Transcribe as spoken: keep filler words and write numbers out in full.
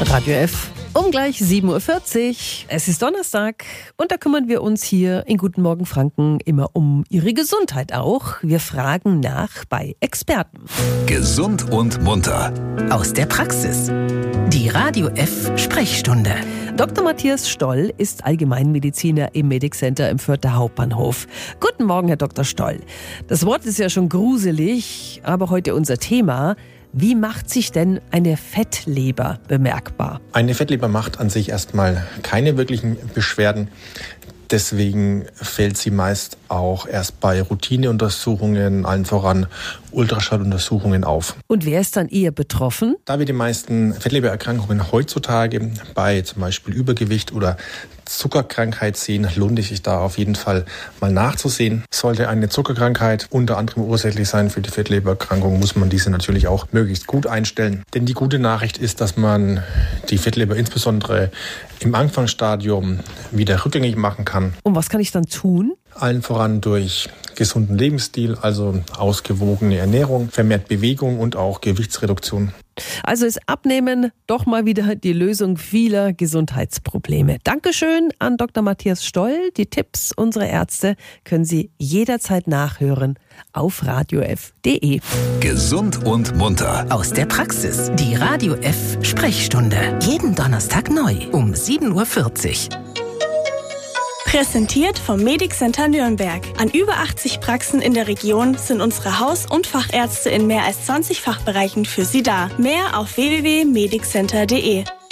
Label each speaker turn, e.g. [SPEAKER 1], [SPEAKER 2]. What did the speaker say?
[SPEAKER 1] Radio F um gleich sieben Uhr vierzig. Es ist Donnerstag und da kümmern wir uns hier in Guten Morgen Franken immer um Ihre Gesundheit auch. Wir fragen nach bei Experten.
[SPEAKER 2] Gesund und munter.
[SPEAKER 3] Aus der Praxis. Die Radio F Sprechstunde.
[SPEAKER 1] Doktor Matthias Stoll ist Allgemeinmediziner im Medic Center im Fürther Hauptbahnhof. Guten Morgen, Herr Doktor Stoll. Das Wort ist ja schon gruselig, aber heute unser Thema. Wie macht sich denn eine Fettleber bemerkbar?
[SPEAKER 4] Eine Fettleber macht an sich erstmal keine wirklichen Beschwerden. Deswegen fällt sie meist auch erst bei Routineuntersuchungen, allen voran Ultraschalluntersuchungen auf.
[SPEAKER 1] Und wer ist dann eher betroffen?
[SPEAKER 4] Da wir die meisten Fettlebererkrankungen heutzutage bei zum Beispiel Übergewicht oder Zuckerkrankheit sehen, lohnt es sich da auf jeden Fall mal nachzusehen. Sollte eine Zuckerkrankheit unter anderem ursächlich sein für die Fettlebererkrankung, muss man diese natürlich auch möglichst gut einstellen. Denn die gute Nachricht ist, dass man die Fettleber insbesondere im Anfangsstadium wieder rückgängig machen kann.
[SPEAKER 1] Und was kann ich dann tun?
[SPEAKER 4] Allen voran durch gesunden Lebensstil, also ausgewogene Ernährung, vermehrt Bewegung und auch Gewichtsreduktion.
[SPEAKER 1] Also ist Abnehmen doch mal wieder die Lösung vieler Gesundheitsprobleme. Dankeschön an Doktor Matthias Stoll. Die Tipps unserer Ärzte können Sie jederzeit nachhören auf radio f punkt de.
[SPEAKER 2] Gesund und munter.
[SPEAKER 3] Aus der Praxis. Die Radio F Sprechstunde. Jeden Donnerstag neu um sieben Uhr vierzig.
[SPEAKER 5] Präsentiert vom Medic Center Nürnberg. An über achtzig Praxen in der Region sind unsere Haus- und Fachärzte in mehr als zwanzig Fachbereichen für Sie da. Mehr auf w w w punkt medic center punkt de.